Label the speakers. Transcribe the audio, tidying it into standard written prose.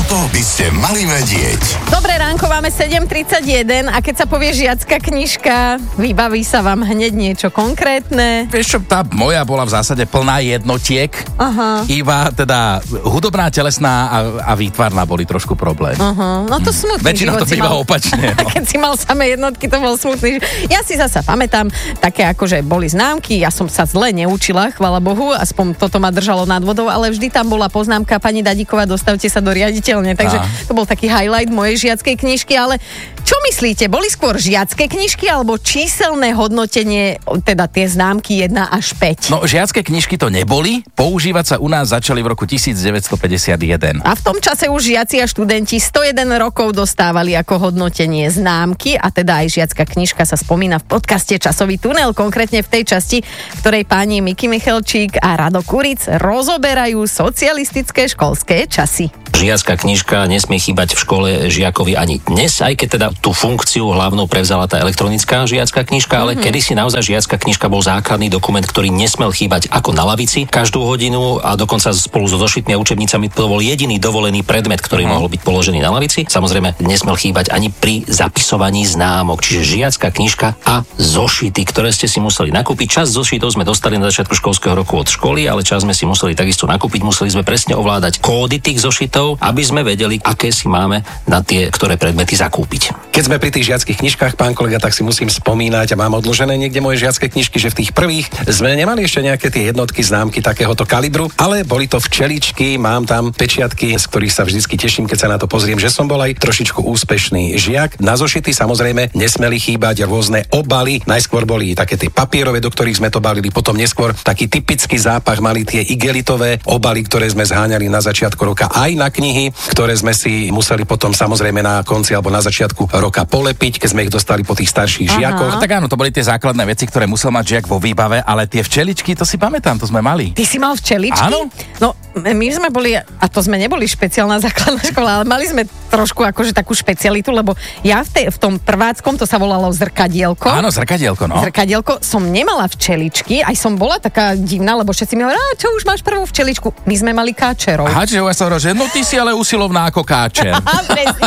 Speaker 1: Toto by ste mali vedieť.
Speaker 2: Dobré ránko, máme 7:31 a keď sa povie žiacka knižka, vybaví sa vám hneď niečo konkrétne?
Speaker 3: Vieš čo, tá moja bola v zásade plná jednotiek.
Speaker 2: Aha.
Speaker 3: Iba teda hudobná, telesná a výtvarná boli trošku problém.
Speaker 2: No to smutný
Speaker 3: Väčšinou
Speaker 2: život
Speaker 3: to býva opačne.
Speaker 2: A keď si mal samé jednotky, to bol smutný. Ja si zasa pamätám, také akože boli známky, ja som sa zle neučila, chvála Bohu, aspoň toto ma držalo nad vodou, ale vždy tam bola poznámka: pani Dadíková, dostavte sa do riaditeľne. Takže to bol taký highlight mojej žiackej knižky, ale čo myslíte, boli skôr žiacké knižky alebo číselné hodnotenie, teda tie známky 1 až 5?
Speaker 3: No, žiacké knižky to neboli, používať sa u nás začali v roku 1951.
Speaker 2: A v tom čase už žiaci a študenti 101 rokov dostávali ako hodnotenie známky, a teda aj žiacka knižka sa spomína v podcaste Časový tunel, konkrétne v tej časti, ktorej páni Miky Michalčík a Rado Kuric rozoberajú socialistické školské časy.
Speaker 4: Žiacka knižka nesmie chýbať v škole žiakovi ani dnes, aj keď teda tú funkciu hlavnou prevzala tá elektronická žiacka knižka, ale kedysi naozaj žiacka knižka bol základný dokument, ktorý nesmel chýbať ako na lavici každú hodinu, a dokonca spolu so zošitmi a učebnicami to bol jediný dovolený predmet, ktorý mohol byť položený na lavici. Samozrejme, nesmel chýbať ani pri zapisovaní známok, čiže žiacka knižka a zošity, ktoré ste si museli nakúpiť. Časť zošitov sme dostali na začiatku školského roku od školy, ale časť sme si museli takisto nakúpiť. Museli sme presne ovládať kódy tých zošitov, aby sme vedeli, aké si máme na tie ktoré predmety zakúpiť.
Speaker 5: Keď sme pri tých žiackych knižkách, pán kolega, tak si musím spomínať, a mám odložené niekde moje žiacké knižky, že v tých prvých sme nemali ešte nejaké tie jednotky, známky takéhoto kalibru, ale boli to včeličky, mám tam pečiatky, z ktorých sa vždycky teším, keď sa na to pozriem, že som bol aj trošičku úspešný žiak. Na zošity samozrejme nesmeli chýbať rôzne obaly. Najskôr boli také tie papierové, do ktorých sme to balili, potom neskôr taký typický zápach mali tie igelitové obaly, ktoré sme zháňali na začiatku roka aj na knihy, ktoré sme si museli potom samozrejme na konci alebo na začiatku roka polepiť, keď sme ich dostali po tých starších žiakoch.
Speaker 3: Tak áno, to boli tie základné veci, ktoré musel mať žiak vo výbave, ale tie včeličky, to si pamätám, to sme mali.
Speaker 2: Ty si mal včeličky?
Speaker 3: Áno.
Speaker 2: No, my sme boli, a to sme neboli špeciálna základná škola, ale mali sme trošku akože takú špecialitu, lebo ja v tom prváckom, to sa volalo zrkadielko.
Speaker 3: Áno, zrkadielko, no.
Speaker 2: Zrkadielko, som nemala včeličky, aj som bola taká divná, lebo všetci mi hovorili: čo už máš prvú včeličku? My sme mali káčerov.
Speaker 3: Aha, čiže ja som hovoril, že no ty si ale usilovná ako káčer.
Speaker 2: Presne.